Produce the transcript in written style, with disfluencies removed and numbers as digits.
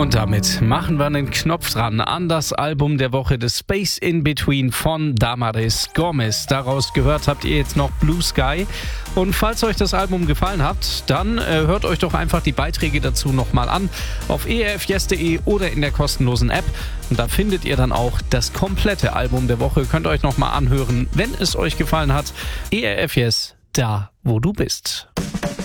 Und damit machen wir einen Knopf dran an das Album der Woche, The Space in Between von Damaris Gomez. Daraus gehört habt ihr jetzt noch Blue Sky. Und falls euch das Album gefallen hat, dann hört euch doch einfach die Beiträge dazu nochmal an auf erfyes.de oder in der kostenlosen App. Und da findet ihr dann auch das komplette Album der Woche. Könnt ihr euch nochmal anhören, wenn es euch gefallen hat. ERF Yes, da wo du bist.